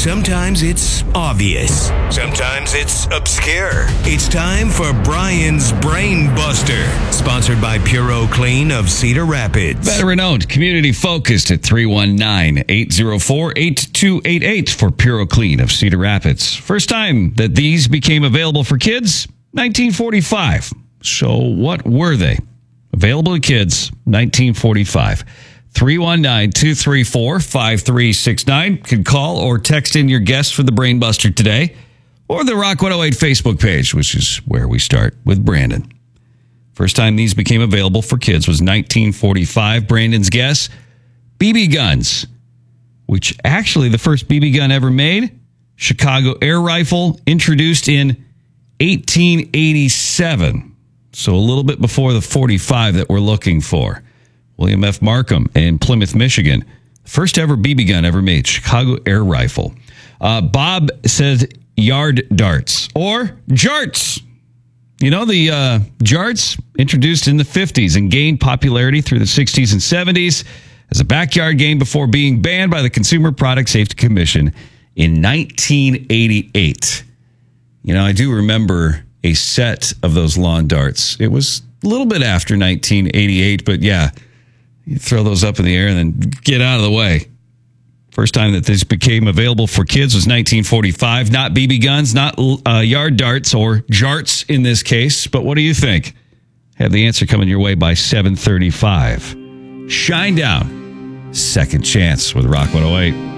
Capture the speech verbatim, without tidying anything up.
Sometimes it's obvious. Sometimes it's obscure. It's time for Brian's Brain Buster, sponsored by Puro Clean of Cedar Rapids. Veteran-owned, community-focused at three one nine, eight zero four, eight two eight eight for Puro Clean of Cedar Rapids. First time that these became available for kids, nineteen forty-five. So what were they? Available to kids, nineteen forty-five. three one nine, two three four, five three six nine. Can call or text in your guess for the Brain Buster today, or the Rock one oh eight Facebook page, which is where we start with Brandon. First time these became available for kids was nineteen forty-five. Brandon's guess, B B guns, which actually the first B B gun ever made, Chicago air rifle, introduced in eighteen eighty-seven. So a little bit before the forty-five that we're looking for. William F. Markham in Plymouth, Michigan. First ever B B gun ever made, Chicago air rifle. Uh, Bob says yard darts or jarts. You know, the uh, jarts introduced in the fifties and gained popularity through the sixties and seventies as a backyard game before being banned by the Consumer Product Safety Commission in nineteen eighty-eight. You know, I do remember a set of those lawn darts. It was a little bit after nineteen eighty-eight, but yeah, you throw those up in the air and then get out of the way. First time that this became available for kids was nineteen forty-five. Not B B guns, not uh, yard darts or jarts in this case. But what do you think? Have the answer coming your way by seven thirty-five. Shine Down. Second Chance with Rock one oh eight.